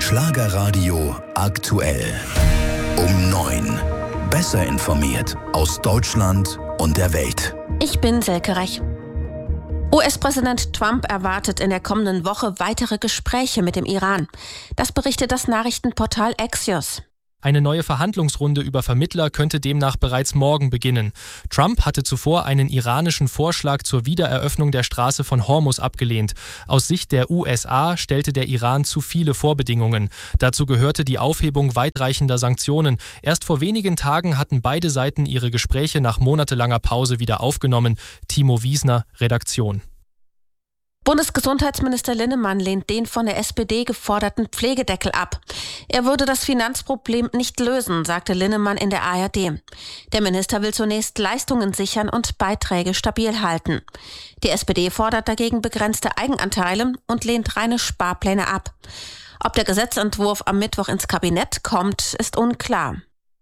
Schlagerradio aktuell. Um 9. Besser informiert aus Deutschland und der Welt. Ich bin Silke Rech. US-Präsident Trump erwartet in der kommenden Woche weitere Gespräche mit dem Iran. Das berichtet das Nachrichtenportal Axios. Eine neue Verhandlungsrunde über Vermittler könnte demnach bereits morgen beginnen. Trump hatte zuvor einen iranischen Vorschlag zur Wiedereröffnung der Straße von Hormuz abgelehnt. Aus Sicht der USA stellte der Iran zu viele Vorbedingungen. Dazu gehörte die Aufhebung weitreichender Sanktionen. Erst vor wenigen Tagen hatten beide Seiten ihre Gespräche nach monatelanger Pause wieder aufgenommen. Timo Wiesner, Redaktion. Bundesgesundheitsminister Linnemann lehnt den von der SPD geforderten Pflegedeckel ab. Er würde das Finanzproblem nicht lösen, sagte Linnemann in der ARD. Der Minister will zunächst Leistungen sichern und Beiträge stabil halten. Die SPD fordert dagegen begrenzte Eigenanteile und lehnt reine Sparpläne ab. Ob der Gesetzentwurf am Mittwoch ins Kabinett kommt, ist unklar.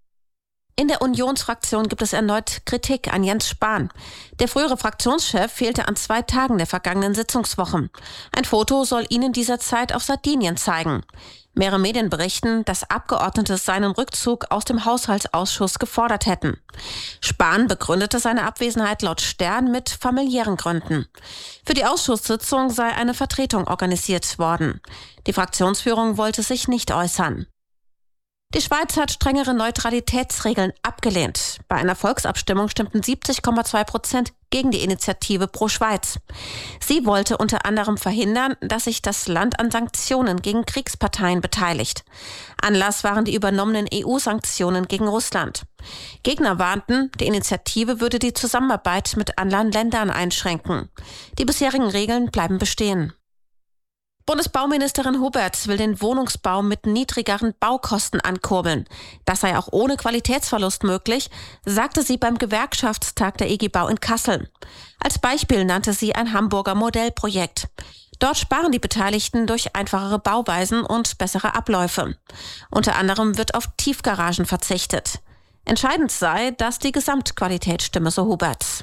In der Unionsfraktion gibt es erneut Kritik an Jens Spahn. Der frühere Fraktionschef fehlte an 2 Tagen der vergangenen Sitzungswoche. Ein Foto soll ihn in dieser Zeit auf Sardinien zeigen. Mehrere Medien berichten, dass Abgeordnete seinen Rückzug aus dem Haushaltsausschuss gefordert hätten. Spahn begründete seine Abwesenheit laut Stern mit familiären Gründen. Für die Ausschusssitzung sei eine Vertretung organisiert worden. Die Fraktionsführung wollte sich nicht äußern. Die Schweiz hat strengere Neutralitätsregeln abgelehnt. Bei einer Volksabstimmung stimmten 70,2% gegen die Initiative Pro Schweiz. Sie wollte unter anderem verhindern, dass sich das Land an Sanktionen gegen Kriegsparteien beteiligt. Anlass waren die übernommenen EU-Sanktionen gegen Russland. Gegner warnten, die Initiative würde die Zusammenarbeit mit anderen Ländern einschränken. Die bisherigen Regeln bleiben bestehen. Bundesbauministerin Huberts will den Wohnungsbau mit niedrigeren Baukosten ankurbeln. Das sei auch ohne Qualitätsverlust möglich, sagte sie beim Gewerkschaftstag der IG Bau in Kassel. Als Beispiel nannte sie ein Hamburger Modellprojekt. Dort sparen die Beteiligten durch einfachere Bauweisen und bessere Abläufe. Unter anderem wird auf Tiefgaragen verzichtet. Entscheidend sei, dass die Gesamtqualität stimme, so Huberts.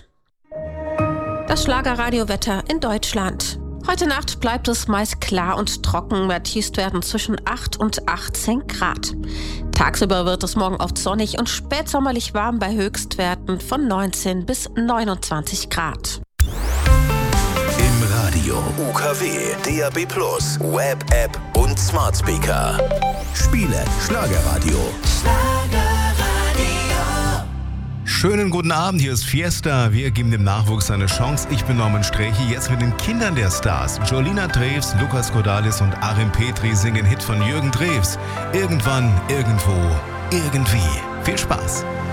Das Schlagerradiowetter in Deutschland. Heute Nacht bleibt es meist klar und trocken, bei Tiefstwerten zwischen 8 und 18 Grad. Tagsüber wird es morgen oft sonnig und spätsommerlich warm bei Höchstwerten von 19 bis 29 Grad. Im Radio UKW, DAB+, Web-App und Smart Speaker. Spiele Schlagerradio. Schönen guten Abend, hier ist Fiesta. Wir geben dem Nachwuchs eine Chance. Ich bin Norman Strechi, jetzt mit den Kindern der Stars. Jolina Drews, Lukas Cordalis und Arim Petri singen den Hit von Jürgen Drews. Irgendwann, irgendwo, irgendwie. Viel Spaß.